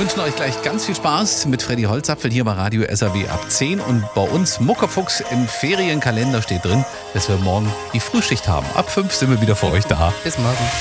wünschen euch gleich ganz viel Spaß mit Freddy Holzapfel hier bei Radio SAW ab 10. Und bei uns Muckefuchs im Ferienkalender steht drin, dass wir morgen die Frühschicht haben. Ab 5 sind wir wieder für euch da. Bis morgen.